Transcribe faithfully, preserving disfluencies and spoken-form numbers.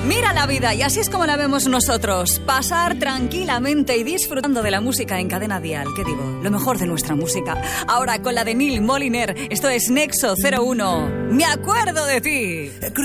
Mira la vida y así es como la vemos nosotros. Pasar tranquilamente y disfrutando de la música en Cadena Dial. ¿Qué digo? Lo mejor de nuestra música. Ahora con la de Neil Moliner. Esto es Nexo cero uno. Me acuerdo de ti.